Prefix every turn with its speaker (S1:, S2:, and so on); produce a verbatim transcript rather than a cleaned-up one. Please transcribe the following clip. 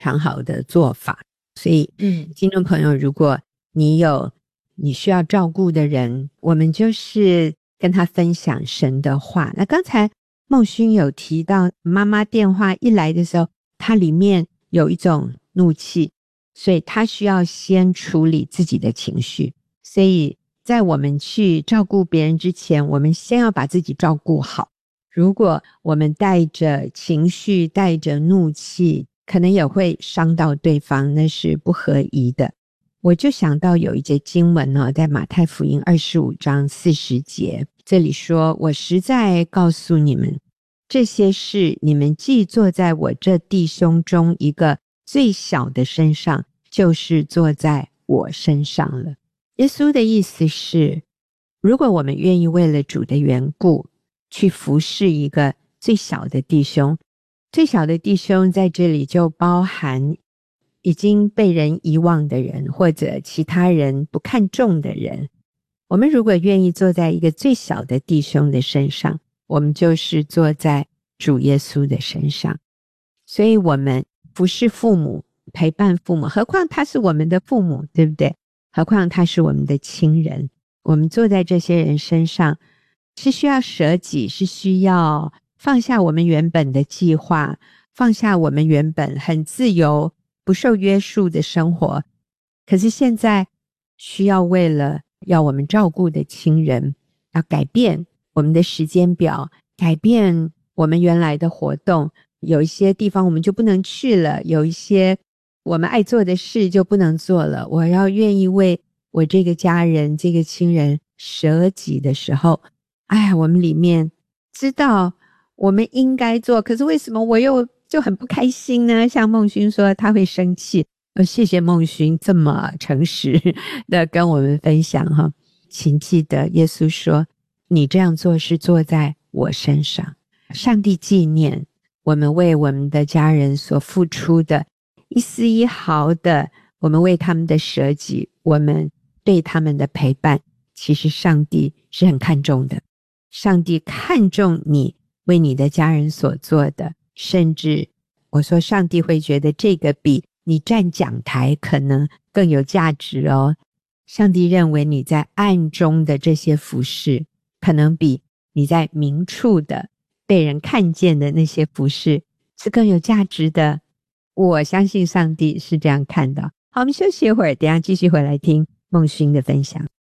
S1: 常好的做法。所以
S2: 嗯，
S1: 听众朋友，如果你有你需要照顾的人，我们就是跟他分享神的话。那刚才孟勋有提到妈妈电话一来的时候，他里面有一种怒气，所以他需要先处理自己的情绪。所以在我们去照顾别人之前，我们先要把自己照顾好。如果我们带着情绪带着怒气，可能也会伤到对方，那是不合宜的。我就想到有一节经文呢、哦，在马太福音二十五章四十节，这里说，我实在告诉你们，这些事你们既做在我这弟兄中一个最小的身上，就是做在我身上了。耶稣的意思是，如果我们愿意为了主的缘故去服侍一个最小的弟兄，最小的弟兄在这里就包含已经被人遗忘的人，或者其他人不看重的人。我们如果愿意坐在一个最小的弟兄的身上，我们就是坐在主耶稣的身上。所以我们服侍父母，陪伴父母，何况他是我们的父母，对不对？何况他是我们的亲人，我们坐在这些人身上是需要舍己，是需要放下我们原本的计划，放下我们原本很自由不受约束的生活。可是现在需要为了要我们照顾的亲人，要改变我们的时间表，改变我们原来的活动，有一些地方我们就不能去了，有一些我们爱做的事就不能做了。我要愿意为我这个家人这个亲人舍己的时候，哎呀，我们里面知道我们应该做，可是为什么我又就很不开心呢？像孟勋说他会生气，呃，谢谢孟勋这么诚实的跟我们分享哈。请记得耶稣说，你这样做是做在我身上。上帝纪念我们为我们的家人所付出的一丝一毫的，我们为他们的舍己，我们对他们的陪伴，其实上帝是很看重的。上帝看重你为你的家人所做的，甚至我说上帝会觉得这个比你站讲台可能更有价值哦。上帝认为你在暗中的这些服事，可能比你在明处的被人看见的那些服事是更有价值的。我相信上帝是这样看的。好，我们休息一会儿，等一下继续回来听孟勋的分享。